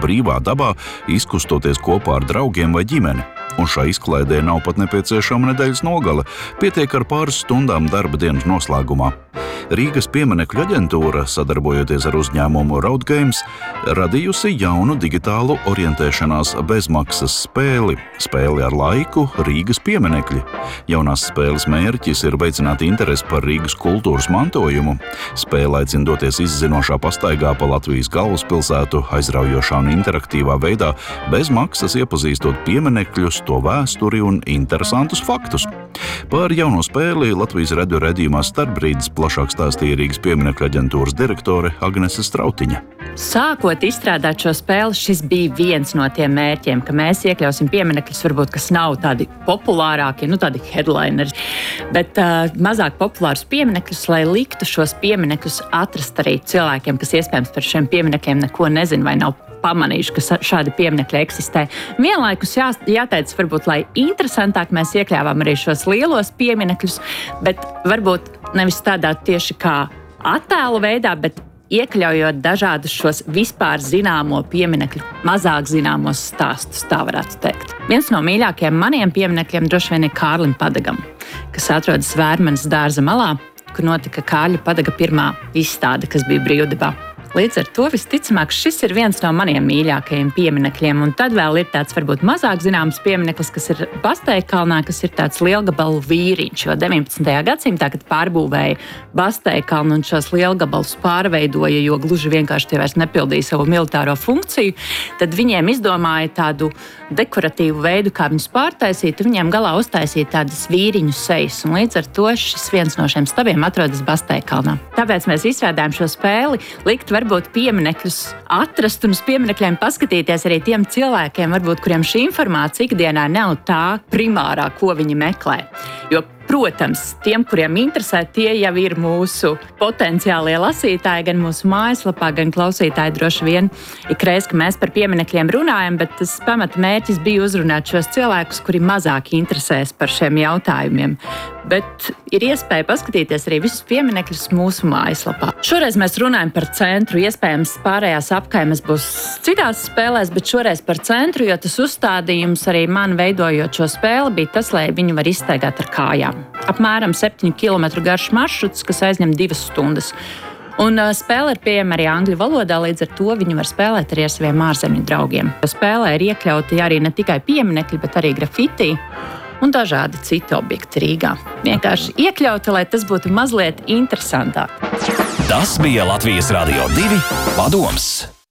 brīvā dabā, izkustoties kopā ar draugiem vai ģimeni. Un šai izklaidē nav pat nepieciešama nedēļas nogale, pietiek ar pāris stundām darba dienas noslēgumā. Rīgas pieminekļu aģentūra, sadarbojoties ar uzņēmumu Roadgames, radījusi jaunu digitālu orientēšanās bezmaksas spēli ar laiku Rīgas pieminekļi. Jaunās spēles mērķis ir veicināt interesi par Rīgas kultūras mantojumu. Spēle aicina doties izzinošā pastaigā pa Latvijas galvaspilsētu, aizraujošā un interaktīvā veidā, bez maksas iepazīstot pieminekļus, to vēsturi un interesantus faktus. Par jauno spēli Latvijas radio raidījumā Starpbrīdis plašāk stāstīja Rīgas pieminekļu aģentūras direktore Agnese Strautiņa. Sākot izstrādāt šo spēli, šis bija viens no tiem mērķiem, ka mēs iekļausim pieminekļus, varbūt, kas nav tādi populārākie, tādi headlineri, bet mazāk populārus pieminekļus, lai liktu šos pieminekļus atrast arī cilvēkiem, kas iespējams par šiem pieminekļiem neko nezin vai nav pamanījuši, ka šādi pieminekļi eksistē. Vienlaikus jāteic, varbūt, lai interesantāk mēs iekļāvām arī šos lielos pieminekļus, bet varbūt nevis tādā tieši kā attēlu veidā, bet iekļaujot dažādus šos vispār zināmo pieminekļu, mazāk zināmos stāstus, tā varētu teikt. Viens no mīļākajiem maniem pieminekļiem droši vien ir Kārlim Padagam, kas atrodas Vērmanas dārza malā, kur notika Kārļa Padaga pirmā izstāde, kas bija brīvdabā. Līdz ar to visticamāk šis ir viens no maniem mīļākajiem pieminekļiem. Un tad vēl ir tāds varbūt mazāk zināms piemineklis, kas ir Basteikalnā, kas ir tāds lielgabalu vīriņš. Jo 19. gadsimtā, kad pārbūvēja Basteikalnu un šos lielgabalus pārveidoja, jo gluži vienkārši tie vairs nepildīja savu militāro funkciju, tad viņiem izdomāja tādu dekoratīvu veidu, kā viņus pārtaisīt, un viņiem galā uztaisīja tādas vīriņu sejas. Un līdz ar to šis viens no šiem stabiem atrodas Basteikalnā. Tāpēc mēs izstrādājam šo spēli, likt varbūt pieminekļus atrast un uz pieminekļiem paskatīties arī tiem cilvēkiem, varbūt, kuriem šī informācija ikdienā nav tā primārā, ko viņi meklē. Jo, protams, tiem, kuriem interesē, tie jau ir mūsu potenciālie lasītāji, gan mūsu mājaslapā, gan klausītāji droši vien ikreiz, ka mēs par pieminekļiem runājam, bet tas pamata mērķis bija uzrunāt šos cilvēkus, kuri mazāk interesēs par šiem jautājumiem. Bet ir iespēja paskatīties arī visus pieminekļus mūsu mājaslapā. Šoreiz mēs runājam par centru, iespējams pārējās apkaimes būs citās spēlēs, bet šoreiz par centru, jo tas uzstādījums arī man veidojot šo spēli bija tas, lai viņu var izstaigāt ar kājām. Apmēram 7 km garš maršruts, kas aizņem 2 stundas. Un spēle ir pieejama arī angļu valodā, līdz ar to viņu var spēlēt arī ar saviem ārzemju draugiem. Spēlē ir iekļauti arī ne tikai pieminekļi, bet arī grafiti un dažādi citi objekti Rīgā. Vienkārši iekļauti, lai tas būtu mazliet interesantāk. Tas bija Latvijas Radio 2 padoms.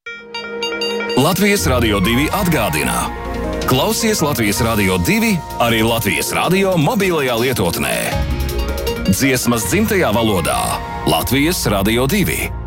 Latvijas Radio 2 atgādina. Klausies Latvijas Radio 2 arī Latvijas Radio mobilajā lietotnē. Dziesmas dzimtajā valodā Latvijas Radio 2.